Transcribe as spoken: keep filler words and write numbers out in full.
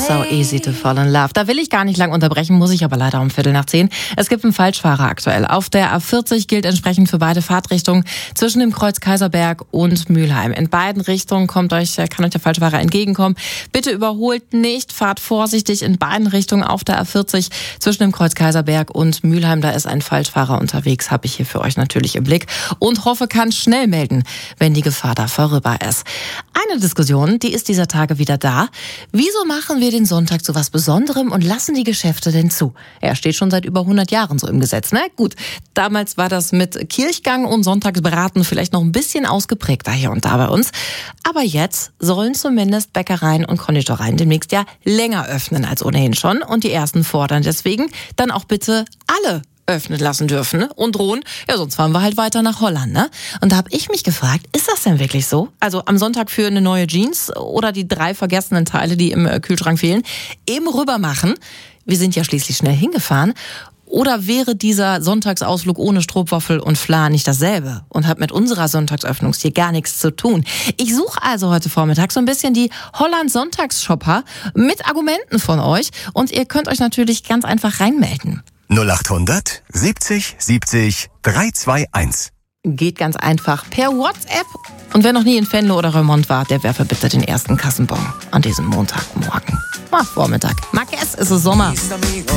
So easy to fall in love. Da will ich gar nicht lang unterbrechen, muss ich aber leider um Viertel nach zehn. Es gibt einen Falschfahrer aktuell. Auf der A vierzig gilt entsprechend für beide Fahrtrichtungen zwischen dem Kreuz Kaiserberg und Mülheim. In beiden Richtungen kommt euch, kann euch der Falschfahrer entgegenkommen. Bitte überholt nicht, fahrt vorsichtig in beiden Richtungen auf der A vierzig zwischen dem Kreuz Kaiserberg und Mülheim. Da ist ein Falschfahrer unterwegs, habe ich hier für euch natürlich im Blick und hoffe, kann schnell melden, wenn die Gefahr da vorüber ist. Eine Diskussion, die ist dieser Tage wieder da. Wieso machen wir den Sonntag zu was Besonderem und lassen die Geschäfte denn zu? Er steht schon seit über hundert Jahren so im Gesetz. Na gut, damals war das mit Kirchgang und Sonntagsbraten vielleicht noch ein bisschen ausgeprägter hier und da bei uns. Aber jetzt sollen zumindest Bäckereien und Konditoreien demnächst ja länger öffnen als ohnehin schon. Und die ersten fordern deswegen dann auch bitte alle öffnen lassen dürfen, ne? Und drohen, ja, sonst fahren wir halt weiter nach Holland, ne? Und da habe ich mich gefragt, ist das denn wirklich so? Also am Sonntag für eine neue Jeans oder die drei vergessenen Teile, die im Kühlschrank fehlen, eben rüber machen. Wir sind ja schließlich schnell hingefahren. Oder wäre dieser Sonntagsausflug ohne Strohwaffel und Flan nicht dasselbe und hat mit unserer Sonntagsöffnungstür gar nichts zu tun? Ich suche also heute Vormittag so ein bisschen die Holland-Sonntagsshopper mit Argumenten von euch und ihr könnt euch natürlich ganz einfach reinmelden. null achthundert siebzig siebzig dreihundertzweiundundzwanzig. Geht ganz einfach per WhatsApp. Und wer noch nie in Venlo oder Remont war, der werfe bitte den ersten Kassenbon an diesem Montagmorgen. Mal Vormittag. Marques, es ist Sommer.